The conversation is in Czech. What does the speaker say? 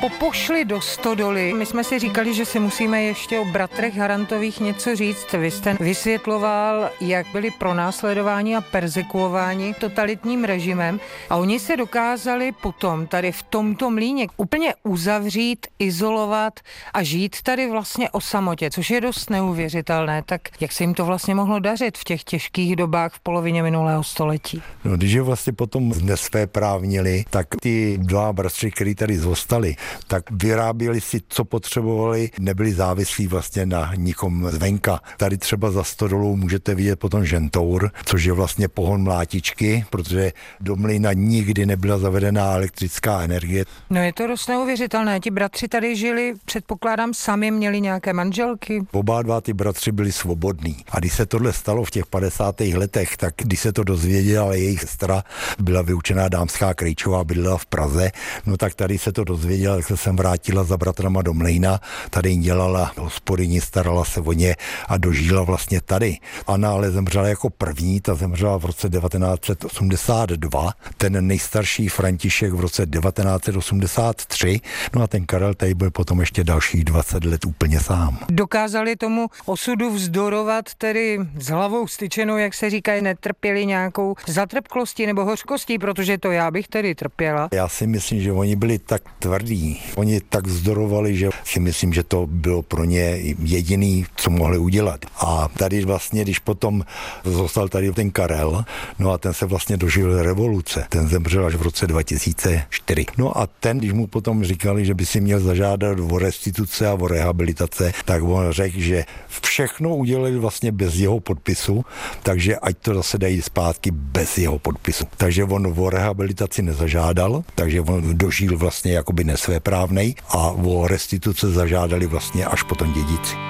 popošli do stodoly. My jsme si říkali, že si musíme ještě o bratrech Harantových něco říct. Vy jste vysvětloval, jak byli pronásledováni a perzekuováni totalitním režimem a oni se dokázali potom tady v tomto mlýně úplně uzavřít, izolovat a žít tady vlastně o samotě, což je dost neuvěřitelné. Tak jak se jim to vlastně mohlo dařit v těch těžkých dobách v polovině minulého století? No, když je vlastně potom nesvéprávnili, tak ty dva bratři, kteří tady zůstali, tak vyráběli si, co potřebovali, nebyli závislí vlastně na nikom zvenka. Tady třeba za stodolou můžete vidět potom žentour, což je vlastně pohon mlátičky, protože do mlýna nikdy nebyla zavedená elektrická energie. No je to dost neuvěřitelné. Ti bratři tady žili, předpokládám, sami měli nějaké manželky. Oba dva ty bratři byli svobodní. A když se tohle stalo v těch 50. letech, tak když se to dozvěděla jejich sestra, byla vyučená dámská krejčová, bydlela v Praze, no tak tady se to dozvěděla, tak se sem vrátila za bratrama do mlejna, tady jim dělala hospodyni, starala se o ně a dožila vlastně tady. Anna ale zemřela jako první, ta zemřela v roce 1982, ten nejstarší František v roce 1983, no a ten Karel tady byl potom ještě dalších 20 let úplně sám. Dokázali tomu osudu vzdorovat tedy s hlavou styčenou, jak se říká, netrpěli nějakou zatrpklostí nebo hořkostí, protože to já bych tedy trpěla. Já si myslím, že oni byli tak tvrdí, oni tak vzdorovali, že si myslím, že to bylo pro ně jediný, co mohli udělat. A tady vlastně, když potom zostal tady ten Karel, no a ten se vlastně dožil revoluce, ten zemřel až v roce 2004. No a ten, když mu potom říkali, že by si měl zažádat o restituce a o rehabilitace, tak on řekl, že všechno udělali vlastně bez jeho podpisu, takže ať to zase dají zpátky bez jeho podpisu. Takže on o rehabilitaci nezažádal, takže on dožil vlastně jakoby nesvéprávnej a o restituce zažádali vlastně až potom dědici.